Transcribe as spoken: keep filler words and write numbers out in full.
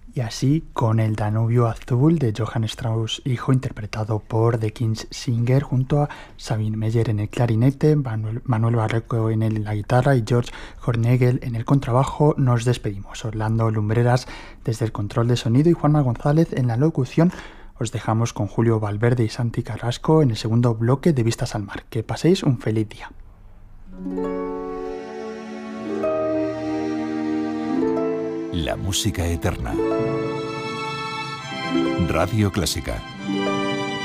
Y así, con el Danubio Azul de Johann Strauss hijo, interpretado por The King's Singer, junto a Sabine Meyer en el clarinete, Manuel, Manuel Barreco en el- la guitarra y George Hornegel en el contrabajo, nos despedimos. Orlando Lumbreras desde el control de sonido y Juanma González en la locución. Os dejamos con Julio Valverde y Santi Carrasco en el segundo bloque de Vistas al Mar. Que paséis un feliz día. La música eterna. Radio Clásica.